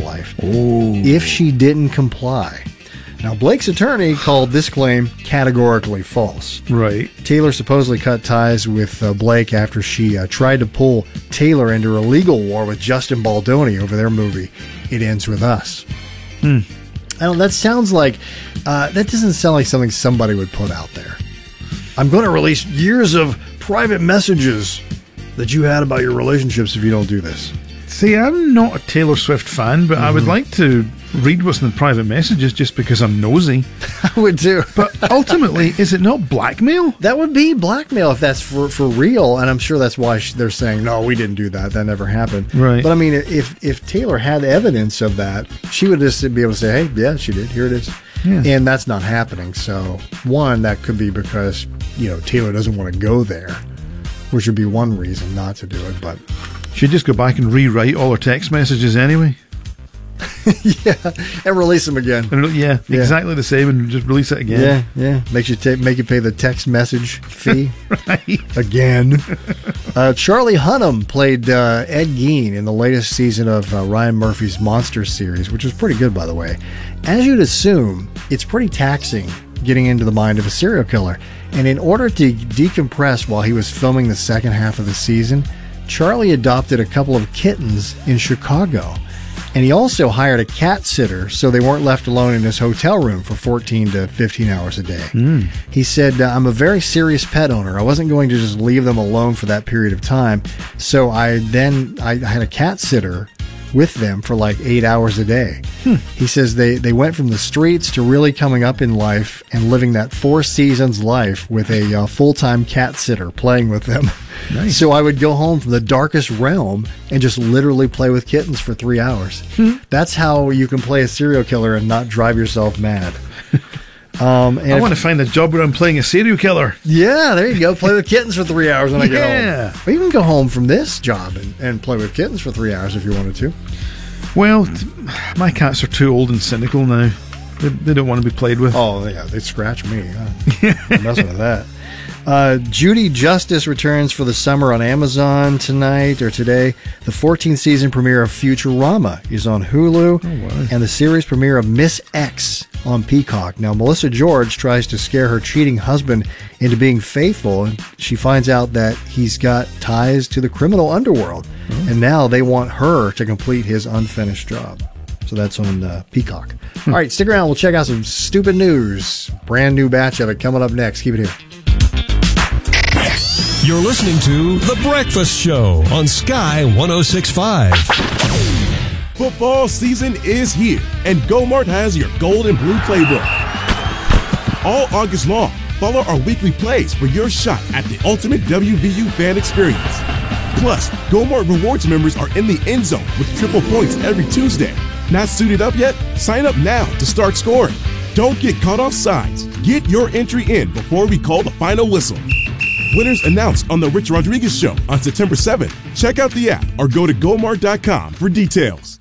life if she didn't comply. Now, Blake's attorney called this claim categorically false. Right. Taylor supposedly cut ties with Blake after she tried to pull Taylor into a legal war with Justin Baldoni over their movie, It Ends With Us. I don't. That sounds like that doesn't sound like something somebody would put out there. I'm going to release years of private messages that you had about your relationships if you don't do this. See, I'm not a Taylor Swift fan, but I would like to read what's in the private messages just because I'm nosy. I would too. But ultimately, is it not blackmail? That would be blackmail if that's for real, and I'm sure that's why they're saying, no, we didn't do that. That never happened. Right. But I mean, if Taylor had evidence of that, she would just be able to say, hey, yeah, she did. Here it is. Yeah. And that's not happening. So, one, that could be because, Taylor doesn't want to go there, which would be one reason not to do it. But she'd just go back and rewrite all her text messages anyway. Yeah, and release them again. Yeah, exactly the same, and just release it again. Yeah. Make you pay the text message fee right again. Charlie Hunnam played Ed Gein in the latest season of Ryan Murphy's Monster series, which was pretty good, by the way. As you'd assume, it's pretty taxing getting into the mind of a serial killer, and in order to decompress while he was filming the second half of the season, Charlie adopted a couple of kittens in Chicago. And he also hired a cat sitter so they weren't left alone in his hotel room for 14 to 15 hours a day. He said, I'm a very serious pet owner. I wasn't going to just leave them alone for that period of time. So I had a cat sitter with them for like 8 hours a day. He says they went from the streets to really coming up in life and living that 4 seasons life with a full-time cat sitter playing with them. Nice. So I would go home from the darkest realm and just literally play with kittens for 3 hours. That's how you can play a serial killer and not drive yourself mad. I want to find a job where I'm playing a serial killer. Yeah, there you go. Play with kittens for 3 hours when I get home. Yeah. Or you can go home from this job and play with kittens for 3 hours if you wanted to. Well, my cats are too old and cynical now. They don't want to be played with. Oh, yeah, they scratch me. I'm messing with that. Judy Justice returns for the summer on Amazon tonight or today. The 14th season premiere of Futurama is on Hulu. Oh, wow. And the series premiere of Miss X on Peacock. Now, Melissa George tries to scare her cheating husband into being faithful, and she finds out that he's got ties to the criminal underworld. And now they want her to complete his unfinished job. So that's on Peacock. All right, stick around. We'll check out some stupid news. Brand new batch of it coming up next. Keep it here. You're listening to The Breakfast Show on Sky 106.5. Football season is here, and GoMart has your gold and blue playbook. All August long, follow our weekly plays for your shot at the ultimate WVU fan experience. Plus, GoMart Rewards members are in the end zone with triple points every Tuesday. Not suited up yet? Sign up now to start scoring. Don't get caught off sides. Get your entry in before we call the final whistle. Winners announced on The Rich Rodriguez Show on September 7th. Check out the app or go to GoMart.com for details.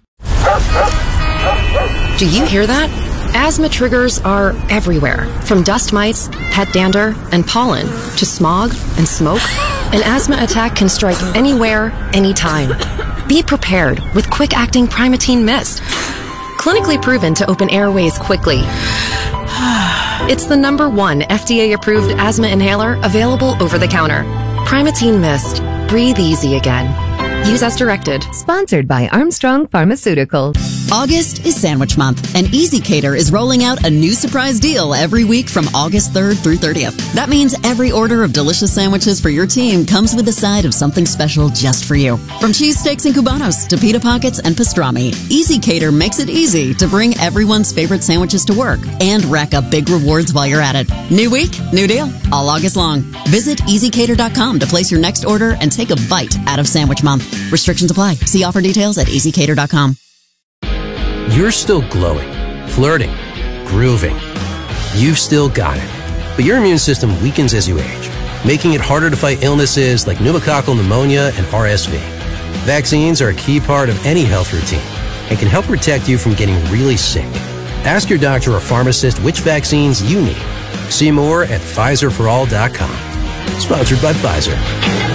Do you hear that? Asthma triggers are everywhere, from dust mites, pet dander, and pollen, to smog and smoke. An asthma attack can strike anywhere, anytime. Be prepared with quick-acting Primatene Mist. Clinically proven to open airways quickly. It's the #1 FDA-approved asthma inhaler available over the counter. Primatene Mist. Breathe easy again. Use as directed. Sponsored by Armstrong Pharmaceuticals. August is Sandwich Month, and Easy Cater is rolling out a new surprise deal every week from August 3rd through 30th. That means every order of delicious sandwiches for your team comes with a side of something special just for you. From cheesesteaks and Cubanos to pita pockets and pastrami, Easy Cater makes it easy to bring everyone's favorite sandwiches to work and rack up big rewards while you're at it. New week, new deal, all August long. Visit EasyCater.com to place your next order and take a bite out of Sandwich Month. Restrictions apply. See offer details at EasyCater.com. You're still glowing, flirting, grooving. You've still got it. But your immune system weakens as you age, making it harder to fight illnesses like pneumococcal pneumonia and RSV. Vaccines are a key part of any health routine and can help protect you from getting really sick. Ask your doctor or pharmacist which vaccines you need. See more at PfizerForAll.com. Sponsored by Pfizer.